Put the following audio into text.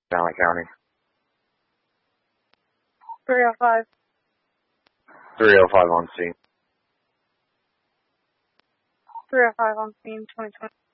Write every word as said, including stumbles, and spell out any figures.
Allen County. three oh five. three oh five on scene. three oh five on scene, twenty twenty.